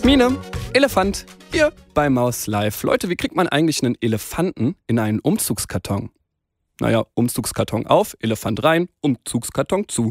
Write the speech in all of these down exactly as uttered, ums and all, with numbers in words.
Mine, Elefant, hier bei Maus Live. Leute, wie kriegt man eigentlich einen Elefanten in einen Umzugskarton? Naja, Umzugskarton auf, Elefant rein, Umzugskarton zu.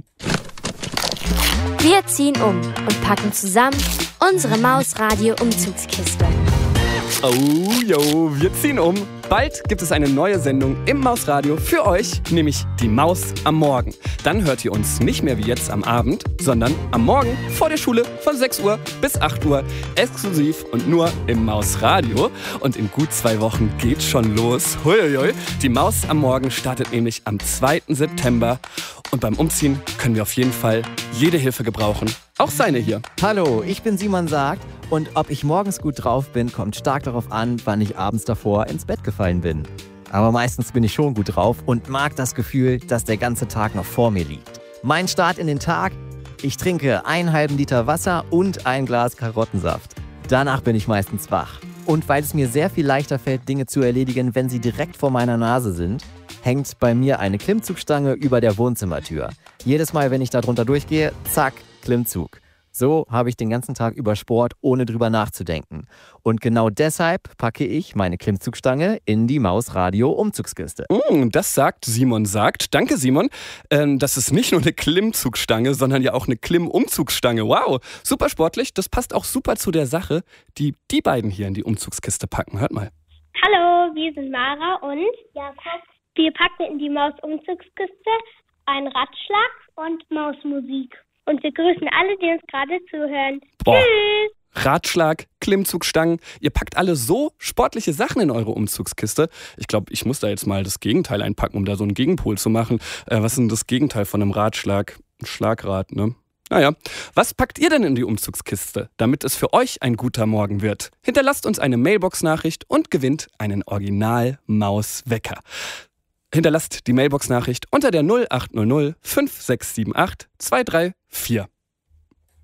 Wir ziehen um und packen zusammen unsere Mausradio-Umzugskiste. Oh, yo, wir ziehen um. Bald gibt es eine neue Sendung im Mausradio für euch, nämlich die Maus am Morgen. Dann hört ihr uns nicht mehr wie jetzt am Abend, sondern am Morgen vor der Schule von sechs Uhr bis acht Uhr, exklusiv und nur im Mausradio. Und in gut zwei Wochen geht's schon los. Huiuiui. Die Maus am Morgen startet nämlich am zweiten September. Und beim Umziehen können wir auf jeden Fall jede Hilfe gebrauchen. Auch seine hier. Hallo, ich bin Simon Sagt und ob ich morgens gut drauf bin, kommt stark darauf an, wann ich abends davor ins Bett gefallen bin. Aber meistens bin ich schon gut drauf und mag das Gefühl, dass der ganze Tag noch vor mir liegt. Mein Start in den Tag? Ich trinke einen halben Liter Wasser und ein Glas Karottensaft. Danach bin ich meistens wach. Und weil es mir sehr viel leichter fällt, Dinge zu erledigen, wenn sie direkt vor meiner Nase sind, hängt bei mir eine Klimmzugstange über der Wohnzimmertür. Jedes Mal, wenn ich da drunter durchgehe, zack, Klimmzug. So habe ich den ganzen Tag über Sport, ohne drüber nachzudenken. Und genau deshalb packe ich meine Klimmzugstange in die Mausradio-Umzugskiste. Mm, das sagt Simon Sagt. Danke, Simon. Ähm, das ist nicht nur eine Klimmzugstange, sondern ja auch eine Klimmumzugsstange. Wow, super sportlich. Das passt auch super zu der Sache, die die beiden hier in die Umzugskiste packen. Hört mal. Hallo, wir sind Mara und Jakob. Wir packen in die Maus-Umzugskiste einen Ratschlag und Mausmusik. Und wir grüßen alle, die uns gerade zuhören. Boah. Tschüss! Ratschlag, Klimmzugstangen. Ihr packt alle so sportliche Sachen in eure Umzugskiste. Ich glaube, ich muss da jetzt mal das Gegenteil einpacken, um da so einen Gegenpol zu machen. Äh, was ist denn das Gegenteil von einem Ratschlag? Ein Schlagrad, ne? Naja, was packt ihr denn in die Umzugskiste, damit es für euch ein guter Morgen wird? Hinterlasst uns eine Mailbox-Nachricht und gewinnt einen Original-Maus-Wecker. Hinterlasst die Mailbox-Nachricht unter der null acht null null fünf sechs sieben acht zwei drei vier.